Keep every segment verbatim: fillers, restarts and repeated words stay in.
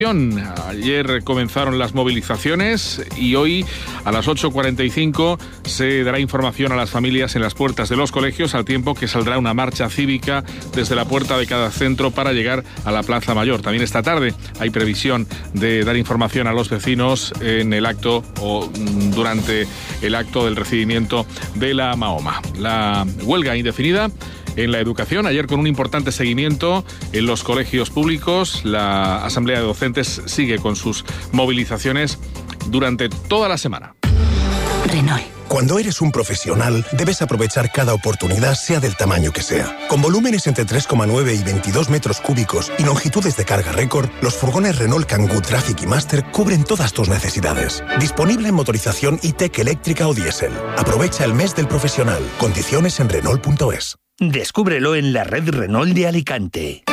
Ayer comenzaron las movilizaciones y hoy a las ocho cuarenta y cinco se dará información a las familias en las puertas de los colegios, al tiempo que saldrá una marcha cívica desde la puerta de cada centro para llegar a la Plaza Mayor. También esta tarde hay previsión de dar información a los vecinos en el acto o durante el acto del recibimiento de la Mahoma. La huelga indefinida en la educación, ayer con un importante seguimiento en los colegios públicos. La Asamblea de Docentes sigue con sus movilizaciones durante toda la semana. Renault. Cuando eres un profesional, debes aprovechar cada oportunidad, sea del tamaño que sea. Con volúmenes entre tres coma nueve y veintidós metros cúbicos y longitudes de carga récord, los furgones Renault Kangoo Traffic y Master cubren todas tus necesidades. Disponible en motorización E-Tech eléctrica o diésel. Aprovecha el mes del profesional. Condiciones en Renault punto es. Descúbrelo en la red Renault de Alicante.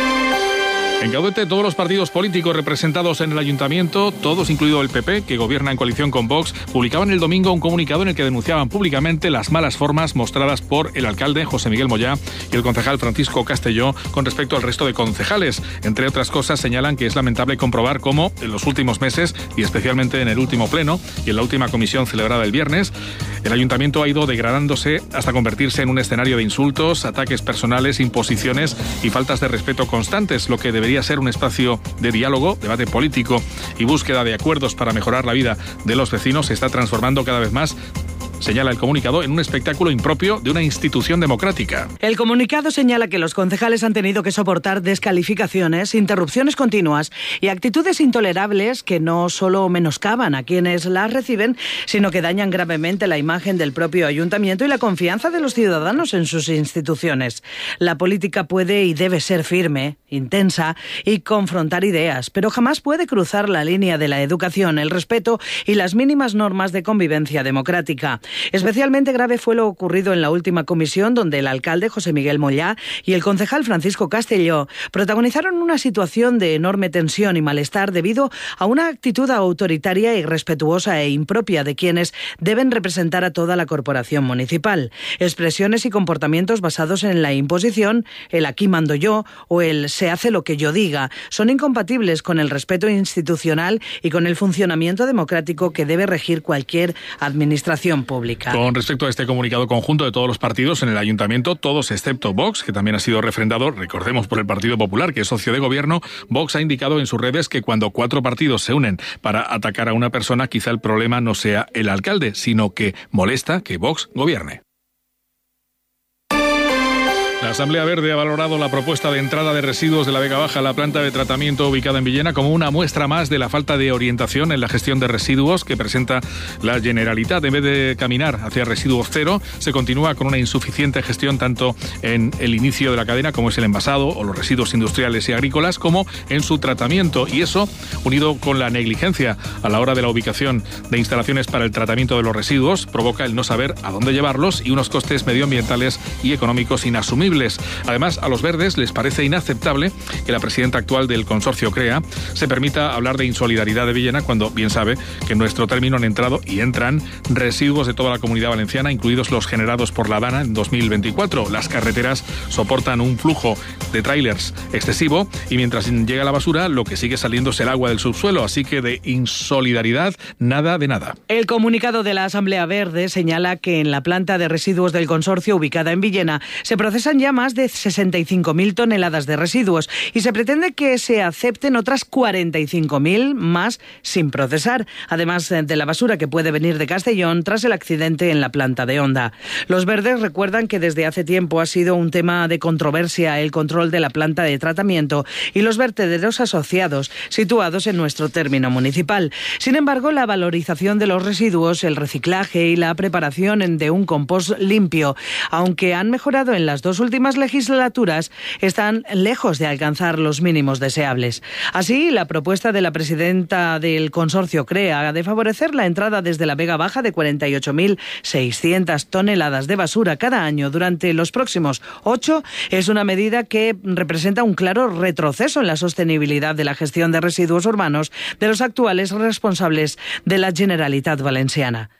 En Caudete, todos los partidos políticos representados en el ayuntamiento, todos incluido el P P, que gobierna en coalición con Vox, publicaban el domingo un comunicado en el que denunciaban públicamente las malas formas mostradas por el alcalde José Miguel Moyá y el concejal Francisco Castelló con respecto al resto de concejales. Entre otras cosas, señalan que es lamentable comprobar cómo en los últimos meses, y especialmente en el último pleno y en la última comisión celebrada el viernes, el ayuntamiento ha ido degradándose hasta convertirse en un escenario de insultos, ataques personales, imposiciones y faltas de respeto constantes, lo que debería ser un espacio de diálogo, debate político y búsqueda de acuerdos para mejorar la vida de los vecinos. Se está transformando cada vez más, señala el comunicado, en un espectáculo impropio de una institución democrática. El comunicado señala que los concejales han tenido que soportar descalificaciones, interrupciones continuas y actitudes intolerables que no solo menoscaban a quienes las reciben, sino que dañan gravemente la imagen del propio ayuntamiento y la confianza de los ciudadanos en sus instituciones. La política puede y debe ser firme, intensa y confrontar ideas, pero jamás puede cruzar la línea de la educación, el respeto y las mínimas normas de convivencia democrática. Especialmente grave fue lo ocurrido en la última comisión, donde el alcalde José Miguel Moyá y el concejal Francisco Castelló protagonizaron una situación de enorme tensión y malestar debido a una actitud autoritaria, irrespetuosa e impropia de quienes deben representar a toda la corporación municipal. Expresiones y comportamientos basados en la imposición, el aquí mando yo o el se hace lo que yo diga, son incompatibles con el respeto institucional y con el funcionamiento democrático que debe regir cualquier administración pública. Con respecto a este comunicado conjunto de todos los partidos en el ayuntamiento, todos excepto Vox, que también ha sido refrendado, recordemos, por el Partido Popular, que es socio de gobierno, Vox ha indicado en sus redes que cuando cuatro partidos se unen para atacar a una persona, quizá el problema no sea el alcalde, sino que molesta que Vox gobierne. La Asamblea Verde ha valorado la propuesta de entrada de residuos de la Vega Baja a la planta de tratamiento ubicada en Villena como una muestra más de la falta de orientación en la gestión de residuos que presenta la Generalitat. En vez de caminar hacia residuos cero, se continúa con una insuficiente gestión tanto en el inicio de la cadena, como es el envasado o los residuos industriales y agrícolas, como en su tratamiento. Y eso, unido con la negligencia a la hora de la ubicación de instalaciones para el tratamiento de los residuos, provoca el no saber a dónde llevarlos y unos costes medioambientales y económicos inasumibles. Además, a los verdes les parece inaceptable que la presidenta actual del consorcio CREA se permita hablar de insolidaridad de Villena cuando bien sabe que en nuestro término han entrado y entran residuos de toda la Comunidad Valenciana, incluidos los generados por la DANA en dos mil veinticuatro. Las carreteras soportan un flujo de tráilers excesivo y mientras llega la basura, lo que sigue saliendo es el agua del subsuelo, así que de insolidaridad, nada de nada. El comunicado de la Asamblea Verde señala que en la planta de residuos del consorcio ubicada en Villena se procesan ya más de sesenta y cinco mil toneladas de residuos y se pretende que se acepten otras cuarenta y cinco mil más sin procesar, además de la basura que puede venir de Castellón tras el accidente en la planta de Honda. Los verdes recuerdan que desde hace tiempo ha sido un tema de controversia el control de la planta de tratamiento y los vertederos asociados situados en nuestro término municipal. Sin embargo, la valorización de los residuos, el reciclaje y la preparación de un compost limpio, aunque han mejorado en las dos últimas últimas legislaturas, están lejos de alcanzar los mínimos deseables. Así, la propuesta de la presidenta del consorcio CREA de favorecer la entrada desde la Vega Baja de cuarenta y ocho mil seiscientas toneladas de basura cada año durante los próximos ocho es una medida que representa un claro retroceso en la sostenibilidad de la gestión de residuos urbanos de los actuales responsables de la Generalitat Valenciana.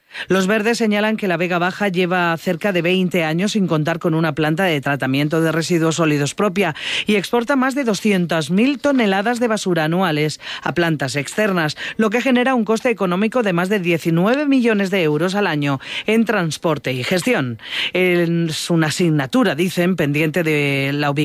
Los Verdes señalan que la Vega Baja lleva cerca de veinte años sin contar con una planta de tratamiento de residuos sólidos propia y exporta más de doscientas mil toneladas de basura anuales a plantas externas, lo que genera un coste económico de más de diecinueve millones de euros al año en transporte y gestión. Es una asignatura, dicen, pendiente de la ubicación